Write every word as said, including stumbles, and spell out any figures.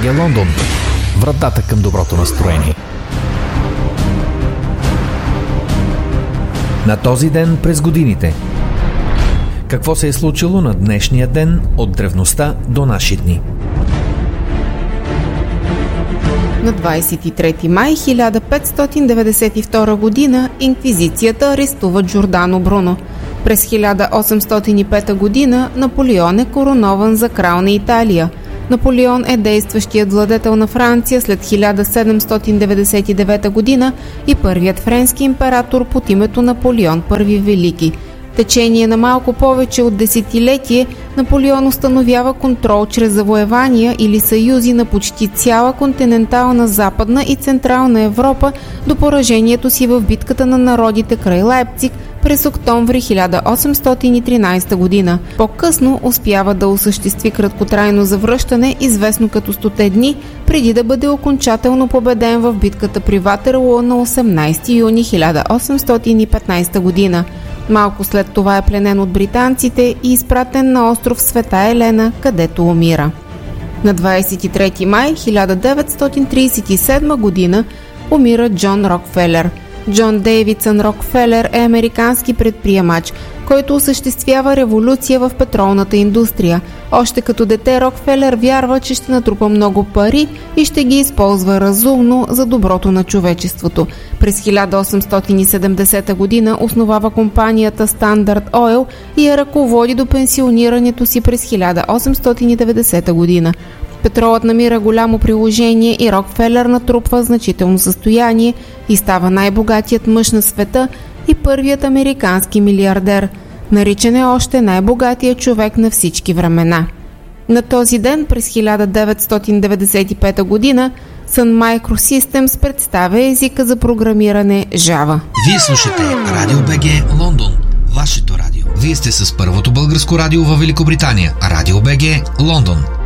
БГ Лондон. Вратата към доброто настроение. На този ден през годините. Какво се е случило на днешния ден от древността до наши дни? На двадесет и трети май хиляда петстотин деветдесет и втора година инквизицията арестува Джордано Бруно. През хиляда осемстотин и пета година Наполеон е коронован за крал на Италия. Наполеон е действащият владетел на Франция след хиляда седемстотин деветдесет и девета година и първият френски император под името Наполеон Първи Велики. В течение на малко повече от десетилетие Наполеон установява контрол чрез завоевания или съюзи на почти цяла континентална Западна и Централна Европа до поражението си в битката на народите край Лайпциг през октомври хиляда осемстотин и тринадесета година. По-късно успява да осъществи краткотрайно завръщане, известно като стоте дни, преди да бъде окончателно победен в битката при Ватерлоо на осемнадесети юни хиляда осемстотин и петнадесета година. Малко след това е пленен от британците и изпратен на остров Света Елена, където умира. На двадесет и трети май хиляда деветстотин тридесет и седма година умира Джон Рокфелер. Джон Дейвидсън Рокфелер е американски предприемач, който осъществява революция в петролната индустрия. Още като дете Рокфелер вярва, че ще натрупа много пари и ще ги използва разумно за доброто на човечеството. През хиляда осемстотин и седемдесета година основава компанията Standard Oil и я ръководи до пенсионирането си през хиляда осемстотин и деветдесета година. Петролът намира голямо приложение и Рокфелер натрупва значително състояние и става най-богатият мъж на света и първият американски милиардер. Наричан е още най-богатият човек на всички времена. На този ден през хиляда деветстотин деветдесет и пета година Sun Microsystems представя езика за програмиране Java. Вие слушате Радио БГ Лондон, вашето радио. Вие сте с първото българско радио във Великобритания. Радио БГ Лондон.